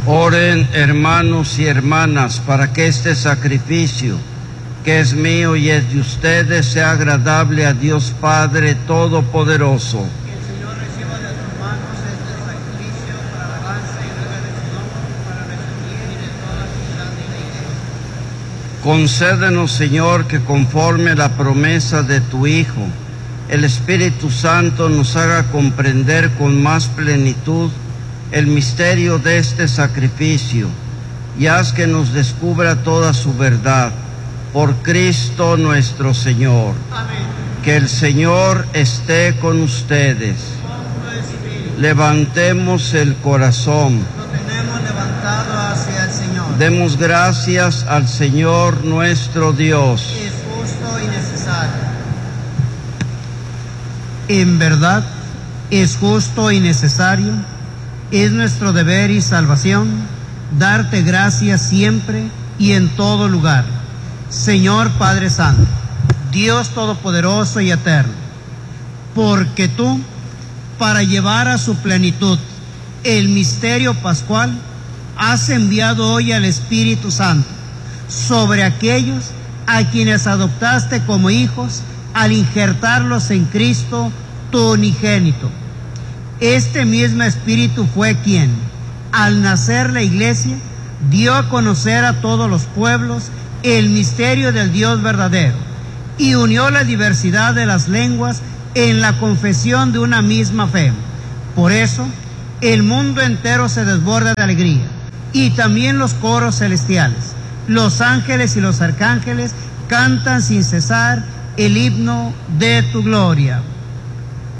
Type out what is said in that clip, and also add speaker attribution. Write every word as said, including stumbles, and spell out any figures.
Speaker 1: Oren, hermanos y hermanas, para que este sacrificio, que es mío y es de ustedes, sea agradable a Dios Padre Todopoderoso.
Speaker 2: Que el Señor reciba de tus manos este sacrificio para alabanza y gloria de su nombre, para nuestro bien y de toda la ciudad de la iglesia.
Speaker 1: Concédenos, Señor, que conforme a la promesa de tu Hijo, el Espíritu Santo nos haga comprender con más plenitud el misterio de este sacrificio, y haz que nos descubra toda su verdad. Por Cristo nuestro Señor.
Speaker 2: Amén.
Speaker 1: Que el Señor esté con ustedes.
Speaker 2: Con tu espíritu.
Speaker 1: Levantemos el corazón.
Speaker 2: Lo tenemos levantado hacia el Señor.
Speaker 1: Demos gracias al Señor nuestro Dios.
Speaker 2: Es justo y necesario. En verdad, es justo y necesario, es nuestro deber y salvación, darte gracias siempre y en todo lugar. Señor Padre Santo, Dios Todopoderoso y Eterno, porque tú, para llevar a su plenitud el misterio pascual, has enviado hoy al Espíritu Santo sobre aquellos a quienes adoptaste como hijos al injertarlos en Cristo, tu unigénito. Este mismo Espíritu fue quien, al nacer la Iglesia, dio a conocer a todos los pueblos el misterio del Dios verdadero y unió la diversidad de las lenguas en la confesión de una misma fe. Por eso, el mundo entero se desborda de alegría, y también los coros celestiales. Los ángeles y los arcángeles cantan sin cesar el himno de tu gloria.